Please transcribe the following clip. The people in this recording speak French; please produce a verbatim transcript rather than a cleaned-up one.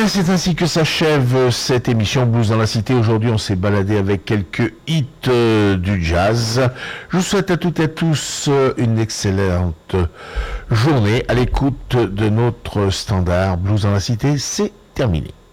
Voilà, c'est ainsi que s'achève cette émission Blues dans la Cité. Aujourd'hui, on s'est baladé avec quelques hits euh, du jazz. Je vous souhaite à toutes et à tous euh, une excellente journée à l'écoute de notre standard Blues dans la Cité. C'est terminé.